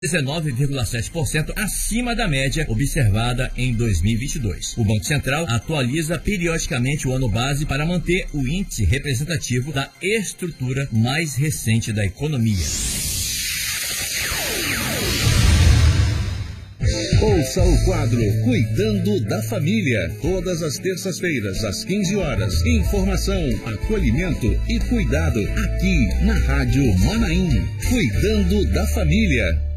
19,7% acima da média observada em 2022. O Banco Central atualiza periodicamente o ano base para manter o índice representativo da estrutura mais recente da economia. Ouça o quadro Cuidando da Família, todas as terças-feiras, às 15 horas. Informação, acolhimento e cuidado aqui na Rádio Manaim. Cuidando da Família.